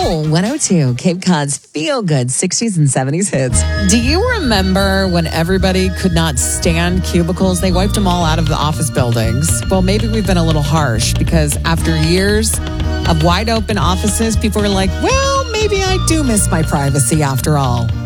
Cool 102, Cape Cod's feel-good 60s and 70s hits. Do you remember when everybody could not stand cubicles? They wiped them all out of the office buildings. Well, maybe we've been a little harsh because after years of wide open offices, people were like, well, maybe I do miss my privacy after all.